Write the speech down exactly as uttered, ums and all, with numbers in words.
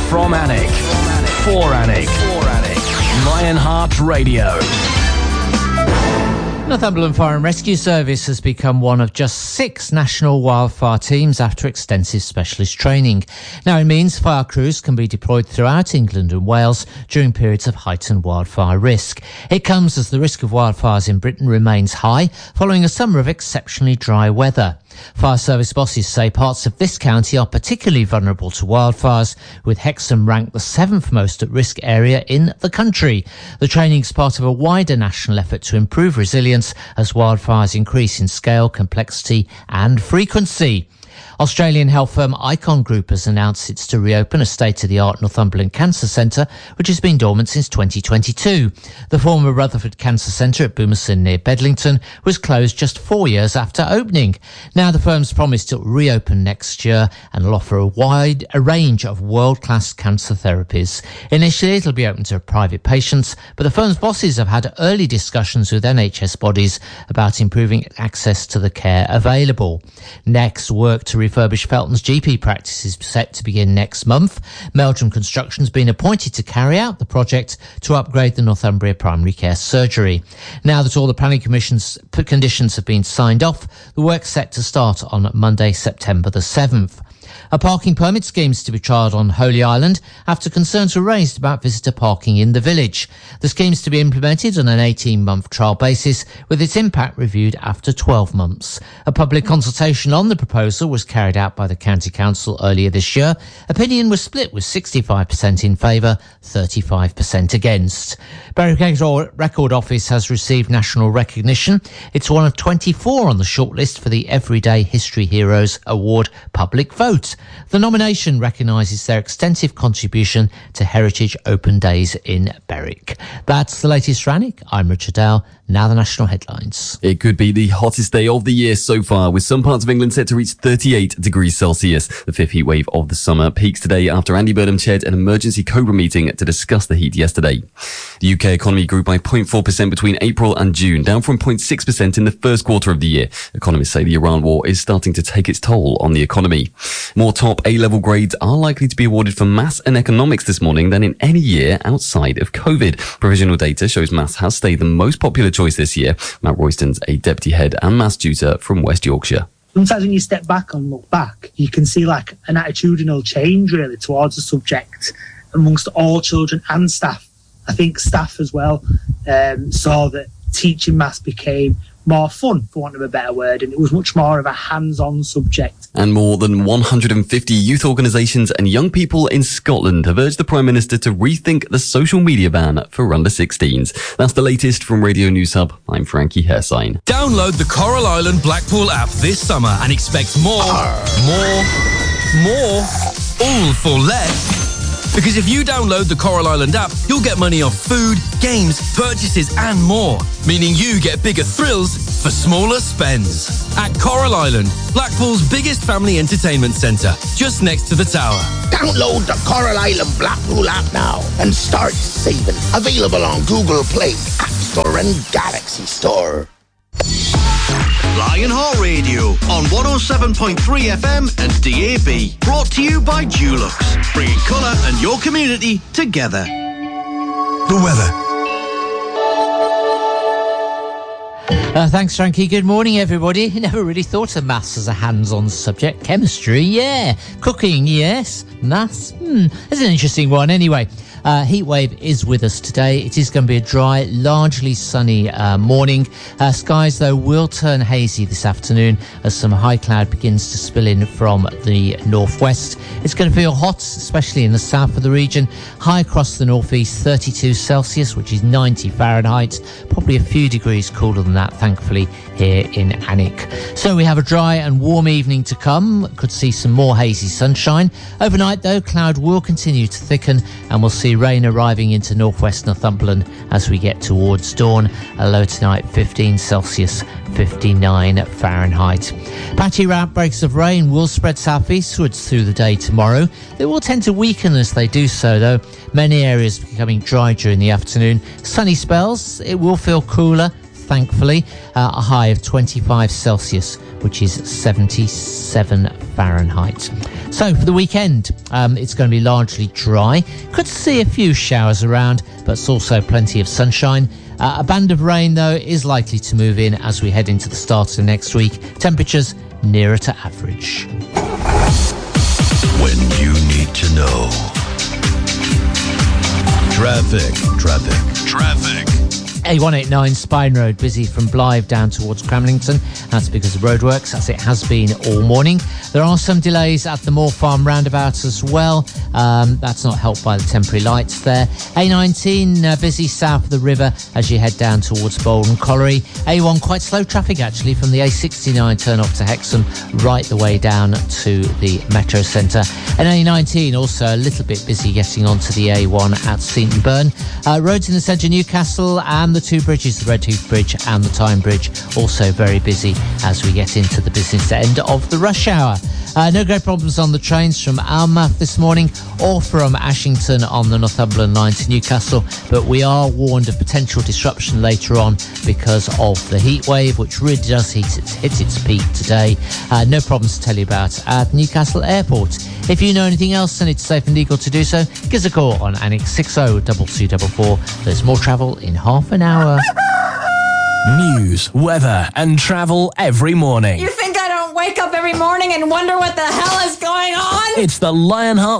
From Alnwick. For Alnwick. Lionheart Radio. Northumberland Fire and Rescue Service has become one of just six national wildfire teams after extensive specialist training. Now it means fire crews can be deployed throughout England and Wales during periods of heightened wildfire risk. It comes as the risk of wildfires in Britain remains high following a summer of exceptionally dry weather. Fire service bosses say parts of this county are particularly vulnerable to wildfires, with Hexham ranked the seventh most at risk area in the country. The training is part of a wider national effort to improve resilience as wildfires increase in scale, complexity and frequency. Australian health firm Icon Group has announced it's to reopen a state-of-the-art Northumberland Cancer Centre, which has been dormant since twenty twenty-two. The former Rutherford Cancer Centre at Boomerson near Bedlington was closed just four years after opening. Now the firm's promised it will reopen next year and will offer a wide a range of world-class cancer therapies. Initially, it'll be open to private patients, but the firm's bosses have had early discussions with N H S bodies about improving access to the care available. Next, work to refurbish Felton's G P practice is set to begin next month. Meldrum Construction has been appointed to carry out the project to upgrade the Northumbria Primary Care Surgery. Now that all the planning commission's conditions have been signed off, the work's set to start on Monday, September the seventh. A parking permit scheme is to be trialled on Holy Island after concerns were raised about visitor parking in the village. The scheme is to be implemented on an eighteen-month trial basis, with its impact reviewed after twelve months. A public consultation on the proposal was carried out by the County Council earlier this year. Opinion was split, with sixty-five percent in favour, thirty-five percent against. Berwick Record Office has received national recognition. It's one of twenty-four on the shortlist for the Everyday History Heroes Award public vote. The nomination recognises their extensive contribution to Heritage Open Days in Berwick. That's the latest from Alnwick. I'm Richard Dale. Now the national headlines. It could be the hottest day of the year so far, with some parts of England set to reach thirty-eight degrees Celsius. The fifth heat wave of the summer peaks today after Andy Burnham chaired an emergency COBRA meeting to discuss the heat yesterday. The U K economy grew by zero point four percent between April and June, down from zero point six percent in the first quarter of the year. Economists say the Iran war is starting to take its toll on the economy. More top A-level grades are likely to be awarded for maths and economics this morning than in any year outside of COVID. Provisional data shows maths has stayed the most popular choice this year. Matt Royston's a deputy head and maths tutor from West Yorkshire. Sometimes when you step back and look back, you can see like an attitudinal change really towards the subject amongst all children and staff. I think staff as well um, saw that teaching maths became more fun, for want of a better word, and it was much more of a hands-on subject. And more than one hundred fifty youth organisations and young people in Scotland have urged the Prime Minister to rethink the social media ban for under sixteens. That's the latest from Radio News Hub. I'm Frankie Hairsign. Download the Coral Island Blackpool app this summer and expect more, more, more, all for less. Because if you download the Coral Island app, you'll get money off food, games, purchases and more, meaning you get bigger thrills for smaller spends. At Coral Island, Blackpool's biggest family entertainment centre, just next to the tower. Download the Coral Island Blackpool app now and start saving. Available on Google Play, App Store and Galaxy Store. Lionheart Radio on one oh seven point three F M and D A B. Brought to you by Dulux, bringing colour and your community together. The weather. Uh, thanks, Frankie. Good morning, everybody. Never really thought of maths as a hands-on subject. Chemistry, yeah. Cooking, yes. Maths, hmm. That's an interesting one. Anyway, uh, heat wave is with us today. It is going to be a dry, largely sunny uh, morning. Uh, skies, though, will turn hazy this afternoon as some high cloud begins to spill in from the northwest. It's going to feel hot, especially in the south of the region. High across the northeast, thirty-two Celsius, which is ninety Fahrenheit. Probably a few degrees cooler than that, thankfully, here in Alnwick. So we have a dry and warm evening to come. Could see some more hazy sunshine. Overnight, though, cloud will continue to thicken and we'll see rain arriving into northwest Northumberland as we get towards dawn. A low tonight, fifteen Celsius, fifty-nine Fahrenheit. Patchy outbreaks of rain will spread southeastwards through the day tomorrow. They will tend to weaken as they do so, though. Many areas becoming dry during the afternoon. Sunny spells. It will feel cooler, thankfully. Uh, a high of twenty-five Celsius, which is seventy-seven Fahrenheit. So for the weekend, um, it's going to be largely dry. Could see a few showers around, but it's also plenty of sunshine. Uh, a band of rain, though, is likely to move in as we head into the start of next week. Temperatures nearer to average. When you need to know. Traffic, traffic, traffic. A one eighty-nine Spine Road, busy from Blythe down towards Cramlington. That's because of roadworks, as it has been all morning. There are some delays at the Moor Farm roundabout as well. Um, that's not helped by the temporary lights there. A nineteen, uh, busy south of the river as you head down towards Bolton Colliery. A one, quite slow traffic actually from the A sixty-nine turn off to Hexham right the way down to the Metro Centre. And A nineteen also a little bit busy getting onto the A one at Seaton Burn. Uh, roads in the centre of Newcastle and the two bridges, the Redhoof Bridge and the Tyne Bridge, also very busy as we get into the business end of the rush hour. Uh, no great problems on the trains from Almath this morning or from Ashington on the Northumberland line to Newcastle, but we are warned of potential disruption later on because of the heat wave, which really does hit its, hit its peak today. Uh, no problems to tell you about at Newcastle Airport. If you know anything else and it's safe and legal to do so, give us a call on Annex six oh two two four four. There's more travel in half an hour. News, weather and travel every morning. You think I don't wake up every morning and wonder what the hell is going on? It's the Lionheart